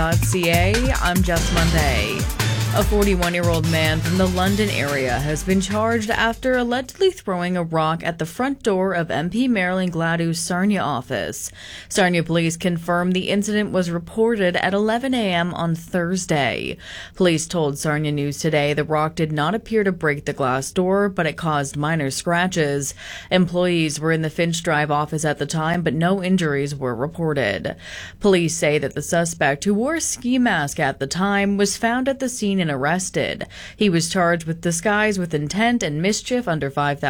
I'm Jess Monday. A 41-year-old man from the London area has been charged after allegedly throwing a rock at the front door of MP Marilyn Gladu's Sarnia office. Sarnia police confirmed the incident was reported at 11 a.m. on Thursday. Police told Sarnia News Today the rock did not appear to break the glass door, but it caused minor scratches. Employees were in the Finch Drive office at the time, but no injuries were reported. Police say that the suspect, who wore a ski mask at the time, was found at the scene and arrested. He was charged with disguise with intent and mischief under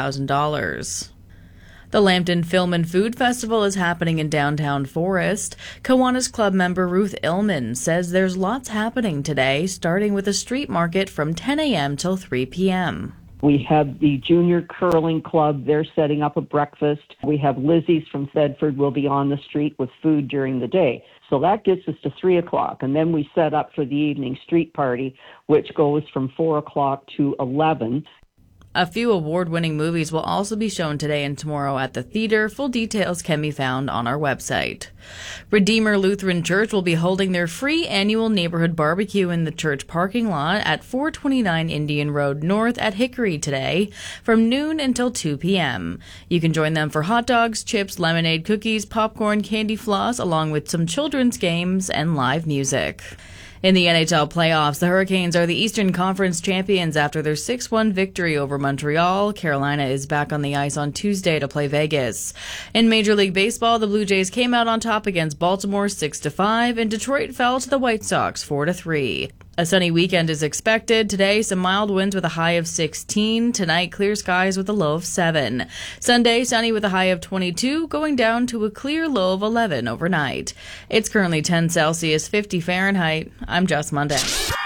$5,000. The Lambton Film and Food Festival is happening in downtown Forest. Kiwanis Club member Ruth Illman says there's lots happening today, starting with a street market from 10 a.m. till 3 p.m. We have the Junior Curling Club. They're setting up a breakfast. We have Lizzie's from Thedford will be on the street with food during the day. So that gets us to 3 o'clock. And then we set up for the evening street party, which goes from 4 o'clock to 11. A few award-winning movies will also be shown today and tomorrow at the theater. Full details can be found on our website. Redeemer Lutheran Church will be holding their free annual neighborhood barbecue in the church parking lot at 429 Indian Road North at Hickory today from noon until 2 p.m. You can join them for hot dogs, chips, lemonade, cookies, popcorn, candy floss, along with some children's games and live music. In the NHL playoffs, the Hurricanes are the Eastern Conference champions after their 6-1 victory over Montreal. Carolina is back on the ice on Tuesday to play Vegas. In Major League Baseball, the Blue Jays came out on top against Baltimore 6-5, and Detroit fell to the White Sox 4-3. A sunny weekend is expected. Today, some mild winds with a high of 16. Tonight, clear skies with a low of 7. Sunday, sunny with a high of 22, going down to a clear low of 11 overnight. It's currently 10 Celsius, 50 Fahrenheit. I'm Jess Monday.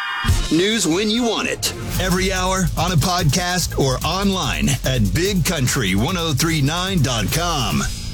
News when you want it. Every hour on a podcast or online at bigcountry1039.com.